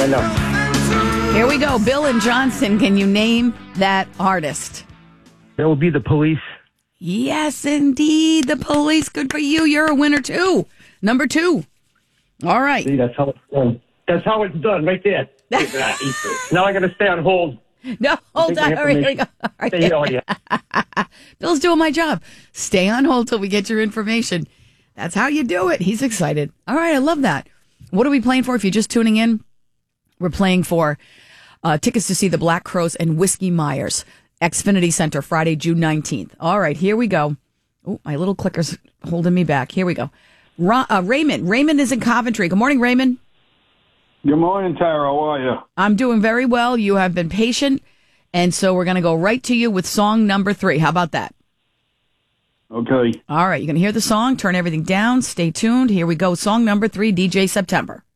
know. Here we go. Bill and Johnson, can you name that artist? That would be the Police. Yes, indeed. The Police. Good for you. You're a winner, too. Number 2. All right. See, that's how it's done. That's how it's done, right there. Now I got to stay on hold. No, hold on. All right, here we go. All right. Oh, yeah. Bill's doing my job. Stay on hold till we get your information. That's how you do it. He's excited. All right, I love that. What are we playing for? If you're just tuning in, we're playing for tickets to see the Black Crowes and Whiskey Myers, Xfinity Center, Friday, June 19th. All right, here we go. Oh, my little clicker's holding me back. Here we go. Raymond. Raymond is in Coventry. Good morning, Raymond. Good morning, Tara. How are you? I'm doing very well. You have been patient, and so we're going to go right to you with song number 3. How about that? Okay. All right, you're going to hear the song, turn everything down, stay tuned. Here we go. Song number 3, DJ September.